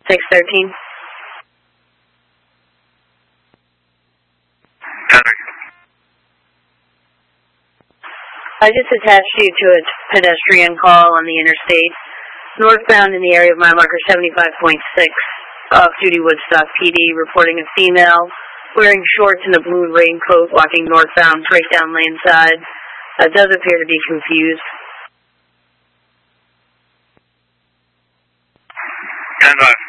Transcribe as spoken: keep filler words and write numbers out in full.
six thirteen. I just attached you to a pedestrian call on the interstate, northbound in the area of mile marker seventy-five point six, off-duty Woodstock P D, reporting a female wearing shorts and a blue raincoat walking northbound, breakdown lane side. Uh, does appear to be confused. Stand by.